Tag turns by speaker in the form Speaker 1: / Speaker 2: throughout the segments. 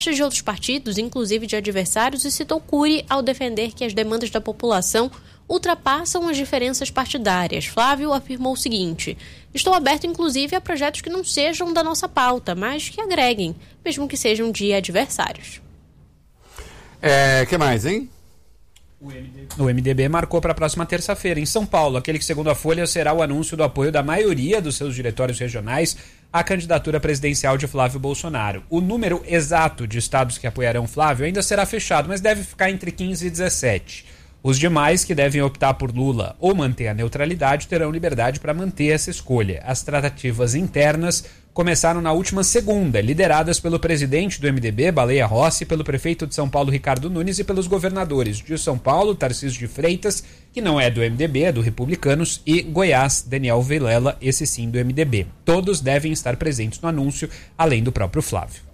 Speaker 1: de outros partidos, inclusive de adversários, e citou Cury ao defender que as demandas da população ultrapassam as diferenças partidárias. Flávio afirmou o seguinte: estou aberto inclusive a projetos que não sejam da nossa pauta, mas que agreguem, mesmo que sejam de adversários.
Speaker 2: Que mais, hein?
Speaker 3: O MDB marcou para a próxima terça-feira, em São Paulo, aquele que, segundo a Folha, será o anúncio do apoio da maioria dos seus diretórios regionais à candidatura presidencial de Flávio Bolsonaro. O número exato de estados que apoiarão Flávio ainda será fechado, mas deve ficar entre 15 e 17. Os demais, que devem optar por Lula ou manter a neutralidade, terão liberdade para manter essa escolha. As tratativas internas começaram na última segunda, lideradas pelo presidente do MDB, Baleia Rossi, pelo prefeito de São Paulo, Ricardo Nunes, e pelos governadores de São Paulo, Tarcísio de Freitas, que não é do MDB, é do Republicanos, e Goiás, Daniel Vilela, esse sim do MDB. Todos devem estar presentes no anúncio, além do próprio Flávio.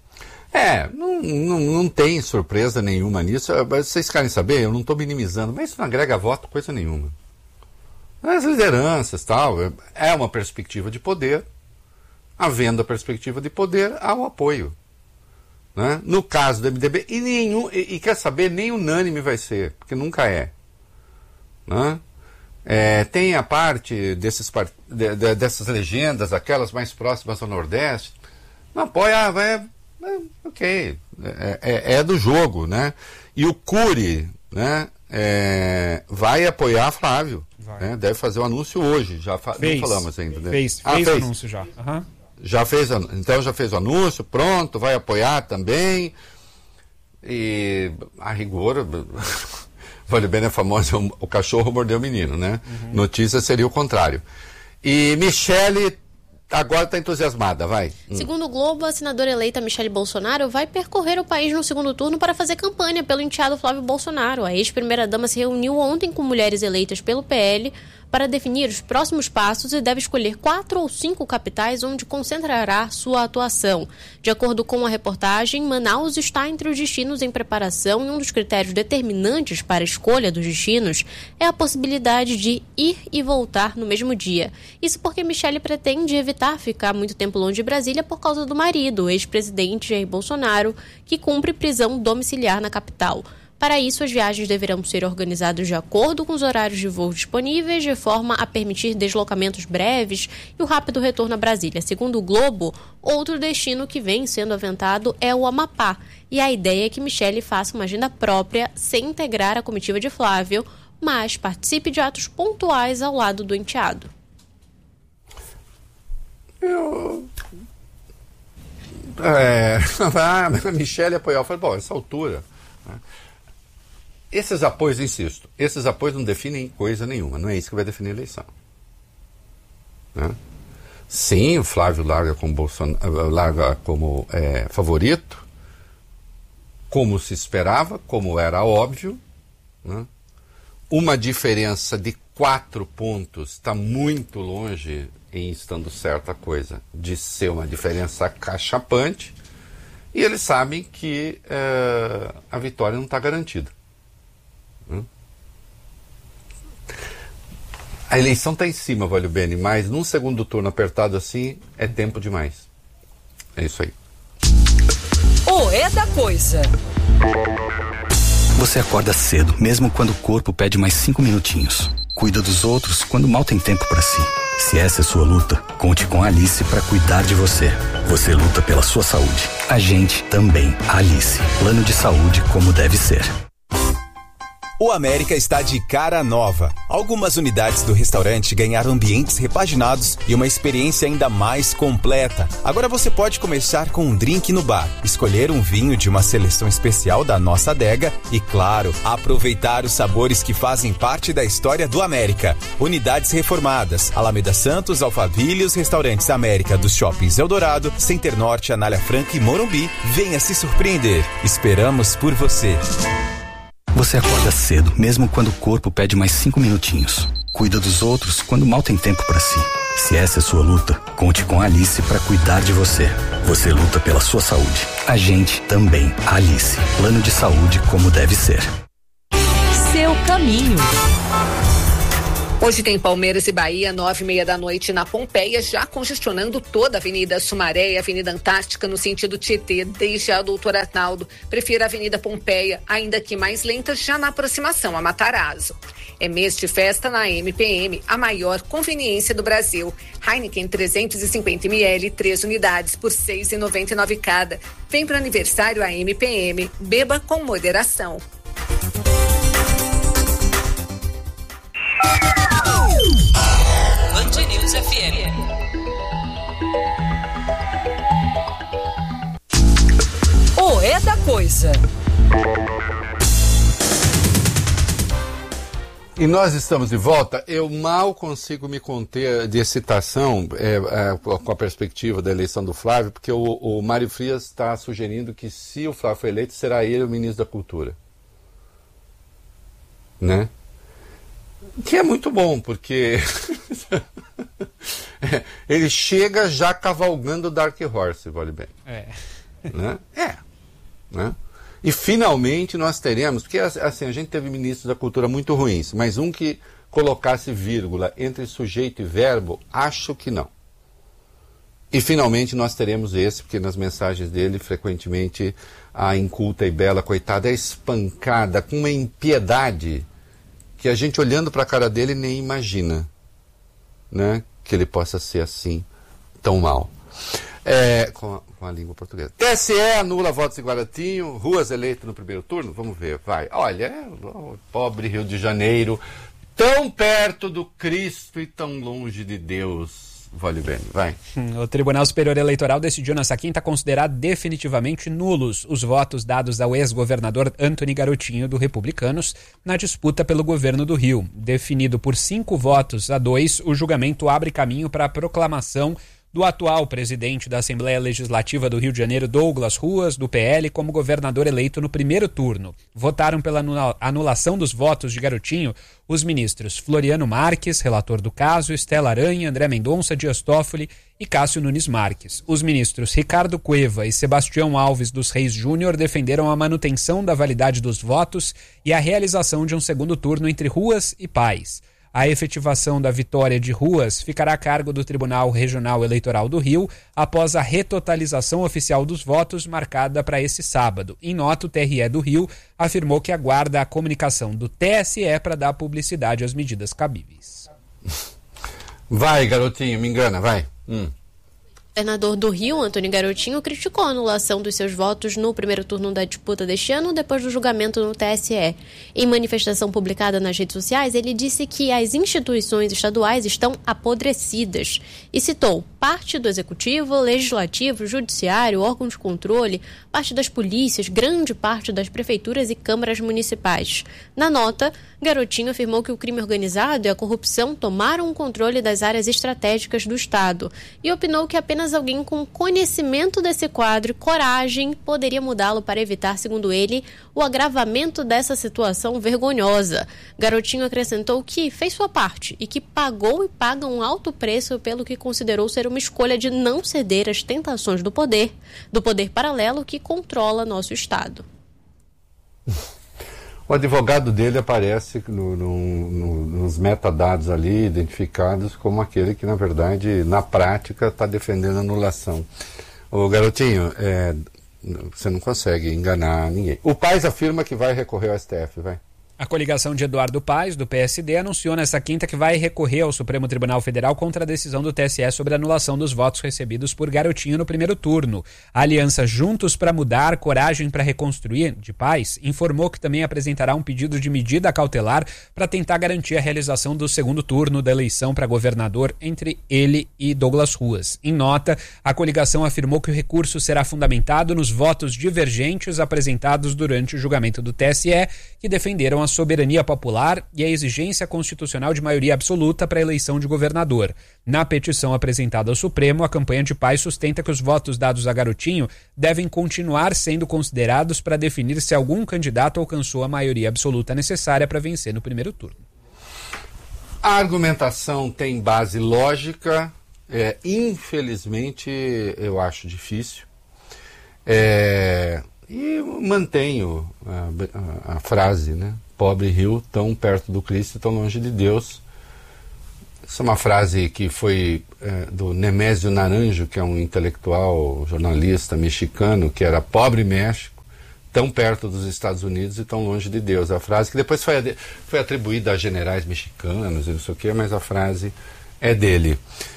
Speaker 2: Não tem surpresa nenhuma nisso. Vocês querem saber? Eu não estou minimizando, mas isso não agrega voto coisa nenhuma. As lideranças, tal, é uma perspectiva de poder. Havendo a perspectiva de poder, há o apoio. Né? No caso do MDB, e quer saber, nem unânime vai ser, porque nunca é. Né? Tem a parte dessas legendas, aquelas mais próximas ao Nordeste, não apoia, ok, é do jogo, né? E o Cury, né, vai apoiar Flávio, né? Deve fazer o anúncio hoje, não falamos ainda. Né?
Speaker 3: Fez o anúncio já. Uhum.
Speaker 2: Já fez o anúncio, pronto, vai apoiar também. E a rigor, vale bem a famosa, o cachorro mordeu o menino, né? Uhum. Notícia seria o contrário. E Michele agora está entusiasmada, vai.
Speaker 1: Segundo o Globo, a senadora eleita Michele Bolsonaro vai percorrer o país no segundo turno para fazer campanha pelo enteado Flávio Bolsonaro. A ex-primeira-dama se reuniu ontem com mulheres eleitas pelo PL para definir os próximos passos e deve escolher 4 ou 5 capitais onde concentrará sua atuação. De acordo com a reportagem, Manaus está entre os destinos em preparação e um dos critérios determinantes para a escolha dos destinos é a possibilidade de ir e voltar no mesmo dia. Isso porque Michele pretende evitar ficar muito tempo longe de Brasília por causa do marido, o ex-presidente Jair Bolsonaro, que cumpre prisão domiciliar na capital. Para isso, as viagens deverão ser organizadas de acordo com os horários de voo disponíveis, de forma a permitir deslocamentos breves e o rápido retorno a Brasília. Segundo o Globo, outro destino que vem sendo aventado é o Amapá. E a ideia é que Michele faça uma agenda própria, sem integrar a comitiva de Flávio, mas participe de atos pontuais ao lado do enteado.
Speaker 2: A Michele apoiou. Eu falei, bom, essa altura... Esses apoios, insisto, esses apoios não definem coisa nenhuma, não é isso que vai definir a eleição. Né? Sim, o Flávio larga como favorito, como se esperava, como era óbvio. Né? Uma diferença de 4 pontos está muito longe, em estando certa coisa, de ser uma diferença cachapante, e eles sabem que a vitória não está garantida. A eleição está em cima, Valio Bene, mas num segundo turno apertado assim é tempo demais. É isso aí.
Speaker 4: O É da Coisa.
Speaker 5: Você acorda cedo, mesmo quando o corpo pede mais 5 minutinhos. Cuida dos outros quando mal tem tempo para si. Se essa é sua luta, conte com a Alice para cuidar de você. Você luta pela sua saúde. A gente também. Alice. Plano de saúde como deve ser.
Speaker 6: O América está de cara nova. Algumas unidades do restaurante ganharam ambientes repaginados e uma experiência ainda mais completa. Agora você pode começar com um drink no bar, escolher um vinho de uma seleção especial da nossa adega e, claro, aproveitar os sabores que fazem parte da história do América. Unidades reformadas: Alameda Santos, Alphaville e os restaurantes América dos shoppings Eldorado, Center Norte, Anália Franca e Morumbi. Venha se surpreender. Esperamos por você.
Speaker 5: Você acorda cedo, mesmo quando o corpo pede mais 5 minutinhos. Cuida dos outros quando mal tem tempo para si. Se essa é sua luta, conte com a Alice para cuidar de você. Você luta pela sua saúde. A gente também. Alice. Plano de saúde como deve ser.
Speaker 4: Seu caminho.
Speaker 7: Hoje tem Palmeiras e Bahia, 9h30 da noite na Pompeia, já congestionando toda a Avenida Sumaré e a Avenida Antártica no sentido Tietê, desde a Doutor Arnaldo. Prefiro a Avenida Pompeia, ainda que mais lenta, já na aproximação a Matarazzo. É mês de festa na MPM, a maior conveniência do Brasil. Heineken 350 ml, 3 unidades por R$ 6,99 cada. Vem para o aniversário a MPM, beba com moderação.
Speaker 4: Band News FM. O É da Coisa.
Speaker 2: E nós estamos de volta. Eu mal consigo me conter de excitação com a perspectiva da eleição do Flávio, porque o Mário Frias está sugerindo que, se o Flávio for eleito, será ele o ministro da Cultura. Né? Que é muito bom, porque ele chega já cavalgando o Dark Horse, vale bem. Né? Né? E finalmente nós teremos, porque assim, a gente teve ministros da cultura muito ruins, mas um que colocasse vírgula entre sujeito e verbo, acho que não. E finalmente nós teremos esse, porque nas mensagens dele, frequentemente, a inculta e bela, coitada, é espancada com uma impiedade que a gente, olhando para a cara dele, nem imagina, né, que ele possa ser assim, tão mal. Com a língua portuguesa. TSE anula votos em Guaratinho, Ruas eleito no primeiro turno, vamos ver, vai. Olha, o pobre Rio de Janeiro, tão perto do Cristo e tão longe de Deus. Vale bem, vai.
Speaker 3: O Tribunal Superior Eleitoral decidiu nessa quinta considerar definitivamente nulos os votos dados ao ex-governador Antony Garotinho, do Republicanos, na disputa pelo governo do Rio. Definido por 5-2, o julgamento abre caminho para a proclamação do atual presidente da Assembleia Legislativa do Rio de Janeiro, Douglas Ruas, do PL, como governador eleito no primeiro turno. Votaram pela anulação dos votos de Garotinho os ministros Floriano Marques, relator do caso, Estela Aranha, André Mendonça, Dias Toffoli e Cássio Nunes Marques. Os ministros Ricardo Cueva e Sebastião Alves dos Reis Júnior defenderam a manutenção da validade dos votos e a realização de um segundo turno entre Ruas e Paes. A efetivação da vitória de Ruas ficará a cargo do Tribunal Regional Eleitoral do Rio após a retotalização oficial dos votos marcada para esse sábado. Em nota, o TRE do Rio afirmou que aguarda a comunicação do TSE para dar publicidade às medidas cabíveis.
Speaker 2: Vai, Garotinho, me engana, vai.
Speaker 1: O governador do Rio, Antony Garotinho, criticou a anulação dos seus votos no primeiro turno da disputa deste ano, depois do julgamento no TSE. Em manifestação publicada nas redes sociais, ele disse que as instituições estaduais estão apodrecidas e citou parte do Executivo, Legislativo, Judiciário, órgão de controle, parte das polícias, grande parte das prefeituras e câmaras municipais. Na nota, Garotinho afirmou que o crime organizado e a corrupção tomaram o controle das áreas estratégicas do Estado e opinou que apenas alguém com conhecimento desse quadro e coragem poderia mudá-lo para evitar, segundo ele, o agravamento dessa situação vergonhosa. Garotinho acrescentou que fez sua parte e que pagou e paga um alto preço pelo que considerou ser uma escolha de não ceder às tentações do poder paralelo que controla nosso Estado.
Speaker 2: O advogado dele aparece nos metadados ali, identificados como aquele que, na verdade, na prática, está defendendo a anulação. Ô, Garotinho, você não consegue enganar ninguém. O Paes afirma que vai recorrer ao STF, vai.
Speaker 3: A coligação de Eduardo Paes, do PSD, anunciou nesta quinta que vai recorrer ao Supremo Tribunal Federal contra a decisão do TSE sobre a anulação dos votos recebidos por Garotinho no primeiro turno. A aliança Juntos para Mudar, Coragem para Reconstruir, de Paes, informou que também apresentará um pedido de medida cautelar para tentar garantir a realização do segundo turno da eleição para governador entre ele e Douglas Ruas. Em nota, a coligação afirmou que o recurso será fundamentado nos votos divergentes apresentados durante o julgamento do TSE, que defenderam a soberania popular e a exigência constitucional de maioria absoluta para a eleição de governador. Na petição apresentada ao Supremo, a campanha de Paes sustenta que os votos dados a Garotinho devem continuar sendo considerados para definir se algum candidato alcançou a maioria absoluta necessária para vencer no primeiro turno.
Speaker 2: A argumentação tem base lógica, infelizmente eu acho difícil. E mantenho a frase, né? Pobre Rio, tão perto do Cristo e tão longe de Deus. Essa é uma frase que foi do Nemésio Naranjo, que é um intelectual, jornalista mexicano, que era pobre México, tão perto dos Estados Unidos e tão longe de Deus. A frase que depois foi atribuída a generais mexicanos e não sei o quê, mas a frase é dele.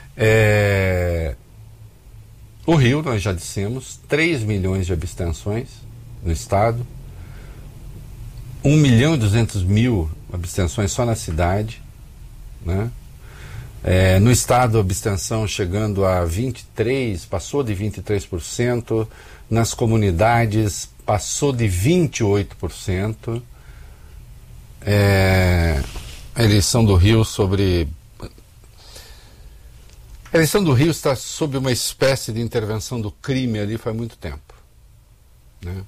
Speaker 2: O Rio, nós já dissemos, 3 milhões de abstenções no estado, 1.200.000 abstenções só na cidade, né? No estado, a abstenção chegando a 23%, passou de 23%, nas comunidades passou de 28%. A eleição do Rio está sob uma espécie de intervenção do crime ali faz muito tempo, né?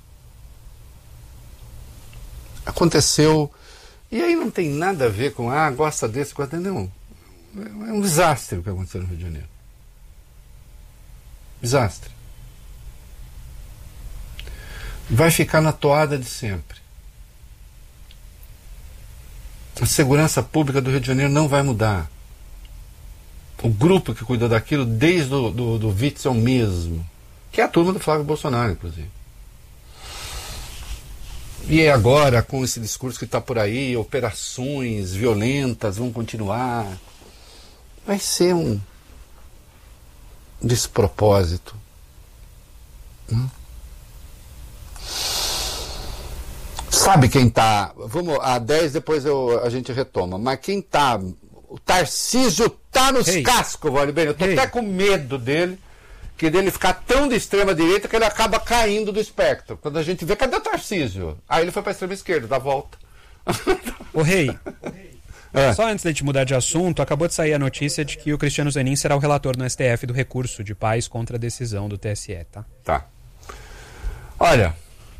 Speaker 2: Aconteceu, e aí não tem nada a ver com, gosta desse, gosta desse, não. É um desastre o que aconteceu no Rio de Janeiro. Desastre. Vai ficar na toada de sempre. A segurança pública do Rio de Janeiro não vai mudar. O grupo que cuidou daquilo desde do Witzel mesmo, que é a turma do Flávio Bolsonaro, inclusive. E agora, com esse discurso que está por aí, operações violentas vão continuar, vai ser um despropósito. Sabe quem está... Vamos, a 10 depois a gente retoma, mas quem está... O Tarcísio está nos cascos, vale bem. Eu estou até com medo dele, que dele ficar tão de extrema direita que ele acaba caindo do espectro. Quando a gente vê, cadê o Tarcísio? Aí ele foi para a extrema esquerda, dá volta.
Speaker 3: Ô Rei, só antes de gente mudar de assunto, acabou de sair a notícia de que o Cristiano Zanin será o relator no STF do recurso de paz contra a decisão do TSE, tá?
Speaker 2: Tá. Olha,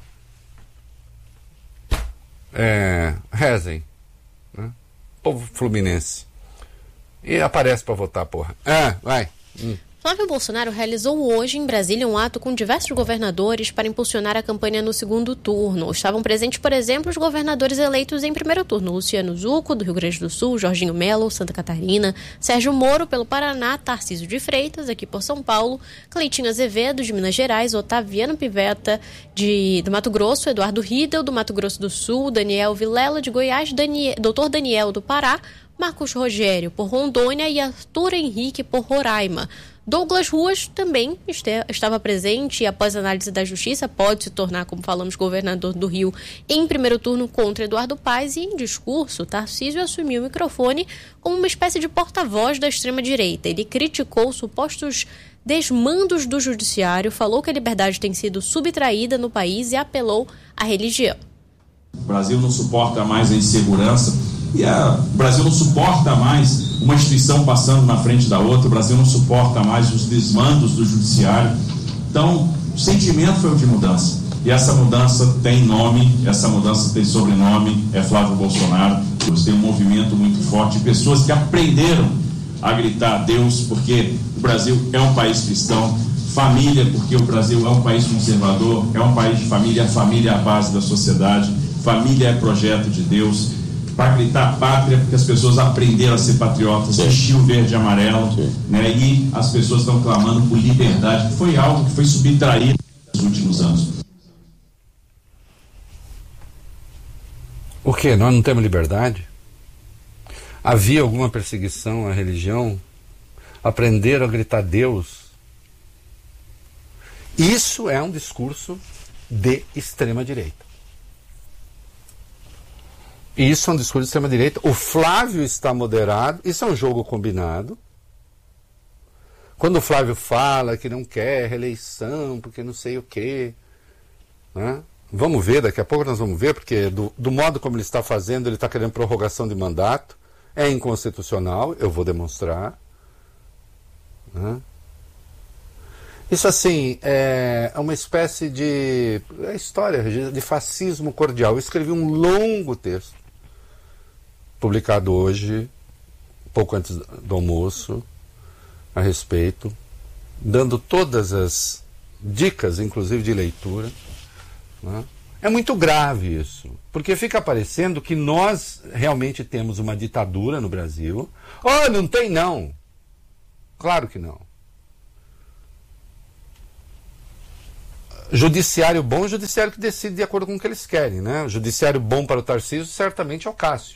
Speaker 2: rezem, né? Povo fluminense. E aparece para votar, porra. Vai.
Speaker 1: Flávio Bolsonaro realizou hoje em Brasília um ato com diversos governadores para impulsionar a campanha no segundo turno. Estavam presentes, por exemplo, os governadores eleitos em primeiro turno: Luciano Zucco, do Rio Grande do Sul, Jorginho Melo, Santa Catarina, Sérgio Moro, pelo Paraná, Tarcísio de Freitas, aqui por São Paulo, Cleitinho Azevedo, de Minas Gerais, Otaviano Pivetta, do Mato Grosso, Eduardo Riedel, do Mato Grosso do Sul, Daniel Vilela, de Goiás, Dr. Daniel, do Pará, Marcos Rogério, por Rondônia, e Arthur Henrique, por Roraima. Douglas Ruas também estava presente e, após análise da Justiça, pode se tornar, como falamos, governador do Rio em primeiro turno contra Eduardo Paes. E, em discurso, Tarcísio assumiu o microfone como uma espécie de porta-voz da extrema-direita. Ele criticou supostos desmandos do judiciário, falou que a liberdade tem sido subtraída no país e apelou à religião.
Speaker 8: O Brasil não suporta mais a insegurança e o Brasil não suporta mais uma instituição passando na frente da outra. O Brasil não suporta mais os desmandos do judiciário. Então, o sentimento foi o de mudança. E essa mudança tem nome, essa mudança tem sobrenome, é Flávio Bolsonaro. Tem um movimento muito forte de pessoas que aprenderam a gritar a Deus, porque o Brasil é um país cristão. Família, porque o Brasil é um país conservador, é um país de família. A família é a base da sociedade. Família é projeto de Deus. Para gritar pátria, porque as pessoas aprenderam a ser patriotas, vestir o verde e amarelo, né? E as pessoas estão clamando por liberdade, que foi algo que foi subtraído nos últimos anos.
Speaker 2: O quê? Nós não temos liberdade? Havia alguma perseguição à religião? Aprenderam a gritar Deus? Isso é um discurso de extrema-direita. Isso é um discurso de extrema-direita. O Flávio está moderado. Isso é um jogo combinado. Quando o Flávio fala que não quer reeleição, porque não sei o quê, né? Vamos ver, daqui a pouco nós vamos ver, porque do modo como ele está fazendo, ele está querendo prorrogação de mandato. É inconstitucional, eu vou demonstrar. Né? Isso, assim, é uma espécie de... É história, Regina, de fascismo cordial. Eu escrevi um longo texto, publicado hoje, pouco antes do almoço, a respeito, dando todas as dicas, inclusive de leitura, né? É muito grave isso, porque fica parecendo que nós realmente temos uma ditadura no Brasil. Oh, não tem não. Claro que não. Judiciário bom é judiciário que decide de acordo com o que eles querem, né? O judiciário bom para o Tarcísio certamente é o Cássio.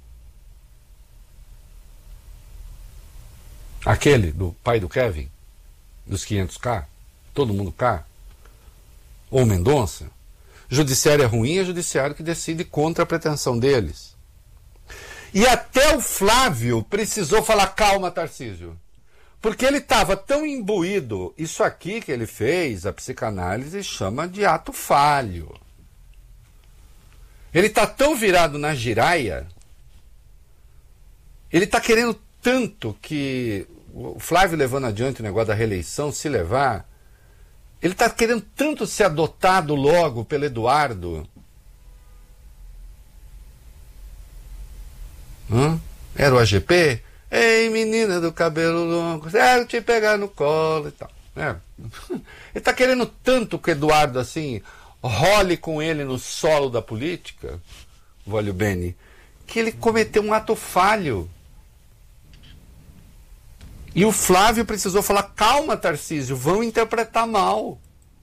Speaker 2: Aquele do pai do Kevin, dos 500K, todo mundo K, ou Mendonça. Judiciário é ruim, é judiciário que decide contra a pretensão deles. E até o Flávio precisou falar, calma, Tarcísio. Porque ele estava tão imbuído, isso aqui que ele fez, a psicanálise chama de ato falho. Ele está tão virado na giraia, ele está querendo tanto que o Flávio levando adiante o negócio da reeleição, se levar, ele está querendo tanto ser adotado logo pelo Eduardo. Era o AGP? Ei, menina do cabelo longo, quero te pegar no colo e tal. Ele está querendo tanto que o Eduardo, assim, role com ele no solo da política, Voglio Bene, que ele cometeu um ato falho. E o Flávio precisou falar, calma, Tarcísio, vão interpretar mal.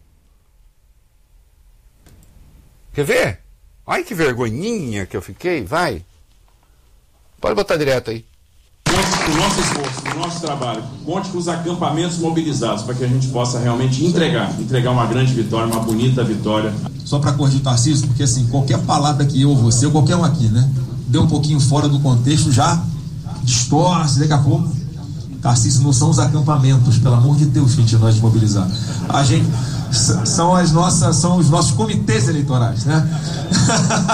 Speaker 2: Quer ver? Ai, que vergonhinha que eu fiquei, vai. Pode botar direto aí.
Speaker 8: Conte com o nosso esforço, com o nosso trabalho, conte com os acampamentos mobilizados para que a gente possa realmente entregar uma grande vitória, uma bonita vitória.
Speaker 9: Só para corrigir o Tarcísio, porque assim, qualquer palavra que eu ou você, ou qualquer um aqui, né, deu um pouquinho fora do contexto, já distorce, daqui a pouco. Tarcísio, não são os acampamentos, pelo amor de Deus, gente, nós mobilizar. A gente são os nossos comitês eleitorais, né?